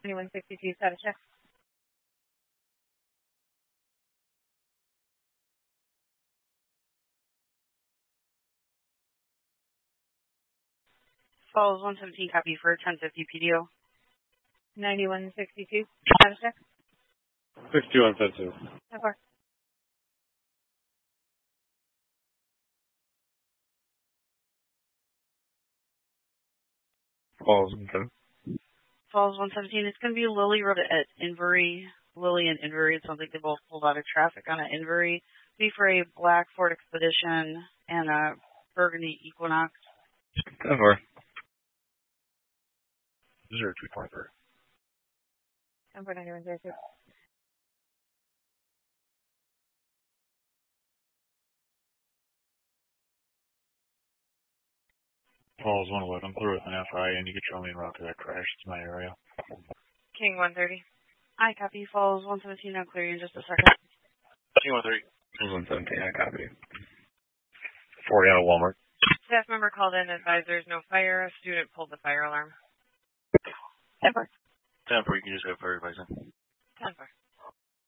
King 162, status check. Falls 117, copy for 1050 PDO. 9162, status check. 6152. How far? Falls 117. Falls 117, it's going to be Lily Road at Invery. Lily and Invery, it sounds like they both pulled out of traffic on an Invery. Be for a black Ford Expedition and a Burgundy Equinox. 10-4. 0223. 9132. Falls 111, clear with an FI, and you can show me en route to that crash. It's my area. King 130. I copy. Falls 117, I'll clear you in just a second. King 130. Falls 117, I copy. 40 out of Walmart. Staff member called in, advised there's no fire. A student pulled the fire alarm. 10-4. 10-4, you can just go for advising.